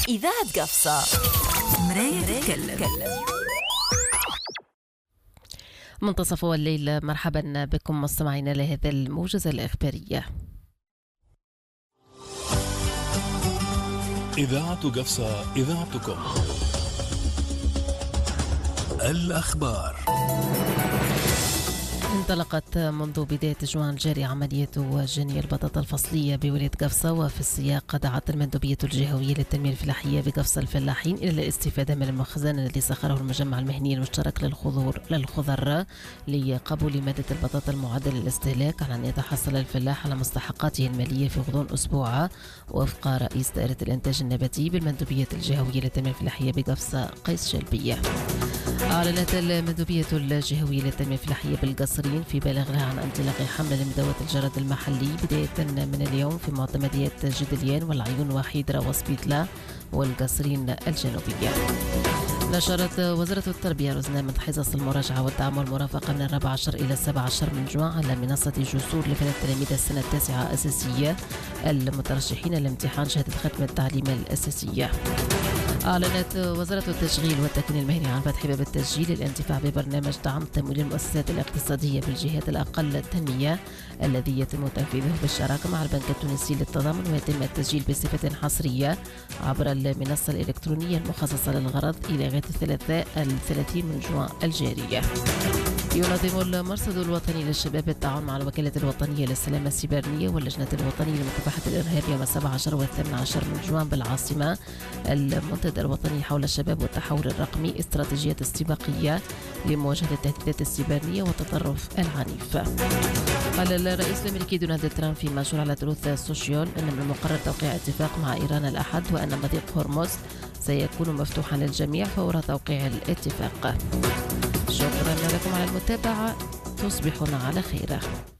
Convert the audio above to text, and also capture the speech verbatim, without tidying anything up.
إذاعة قفصة، مراية تتكلم. منتصف الليل، مرحبا بكم مستمعينا لهذا الموجز الإخبارية. إذاعة قفصة، إذاعتكم. الأخبار. انطلقت منذ بداية جوان الجاري عملية جني البطاطا الفصلية بولاية قفصة، وفي السياق دعت المندوبية الجهوية للتنمية الفلاحية بقفصة الفلاحين إلى الاستفادة من المخزن الذي سخره المجمع المهني المشترك للخضر للخضر لقبول مادة البطاطا المعدة للاستهلاك، على أن يتحصل الفلاح على مستحقاته المالية في غضون أسبوع، وفق رئيس دائرة الإنتاج النباتي بالمندوبية الجهوية للتنمية الفلاحية بقفصة قيس شلبية. أعلنت المندوبية الجهوية للتنمية الفلاحية بالقصرين في بلاغها عن انطلاق حملة لمداوة الجراد المحلي بداية من اليوم في معتمديات جدليان والعيون وحيدرة وسبيتلا والقصرين الجنوبية. نشرت وزارة التربية رزنامة حصص المراجعة والدعم والمرافقة من الرابع عشر إلى السابع عشر من جوان على منصة جسور لفئة تلاميذ السنة التاسعة أساسية المترشحين لامتحان شهادة ختم التعليم الأساسية. أعلنت وزارة التشغيل والتكوين المهني عن فتح باب التسجيل للانتفاع ببرنامج دعم تمويل المؤسسات الاقتصادية بالجهات الأقل تنمية الذي يتم تنفيذه بالشراكة مع البنك التونسي للتضامن، ويتم التسجيل بصفة حصرية عبر المنصة الإلكترونية المخصصة للغرض إلى غاية الثلاثاء الثلاثين من جوان الجارية. ينظم المرصد الوطني للشباب بالتعاون مع الوكالة الوطنية للسلامة السيبرانية واللجنة الوطنية لمكافحة الإرهاب يوم السابع عشر والثامن عشر من جوان بالعاصمة المنتدى الوطني حول الشباب والتحول الرقمي، استراتيجيات استباقية لمواجهة التهديدات السيبرانية والتطرف العنيف. قال الرئيس الأمريكي دونالد ترامب في منشور على تروث سوشيال أن من المقرر توقيع اتفاق مع إيران الأحد، وأن مضيق هرمز سيكون مفتوحا للجميع فور توقيع الاتفاق. شكرا لكم على المتابعة، تصبحون على خير.